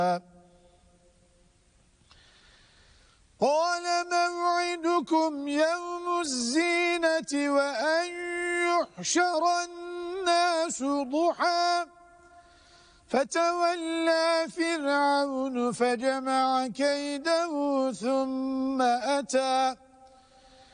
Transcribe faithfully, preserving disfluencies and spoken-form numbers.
قال موعدكم يوم الزينة وأن يحشر الناس ضحى فتولى فرعون فجمع كيده ثم أتى